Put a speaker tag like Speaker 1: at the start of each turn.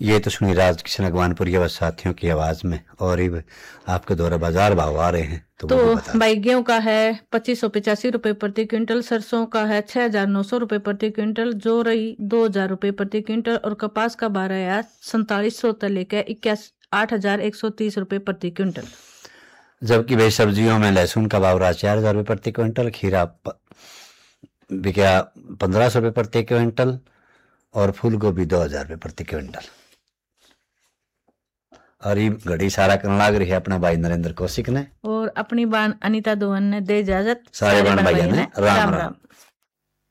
Speaker 1: ये तो सुनी राज किशन अगवानपुरी व साथियों की आवाज में। और ये आपके द्वारा बाजार भाव आ रहे हैं तो वो भी बता
Speaker 2: भाई गेहूं का है 2585 रुपए प्रति क्विंटल, सरसों का है 6900 रुपए प्रति क्विंटल, जो रही 2000 रुपए प्रति क्विंटल, और कपास का 4700 से लेकर 81,8130 रुपए प्रति क्विंटल।
Speaker 1: जबकि भाई सब्जियों में लहसुन का भाव रहा 4000 रुपये प्रति क्विंटल, खीरा बिका 1500 रुपये प्रति क्विंटल, और फूल गोभी 2000 रुपये प्रति क्विंटल। और ये घड़ी सारा करने लग रही है अपना भाई नरेंद्र कौशिक ने
Speaker 2: और अपनी बान अनीता दोहन ने दे इजाजत।
Speaker 1: सारे बहन भाइयों ने राम राम।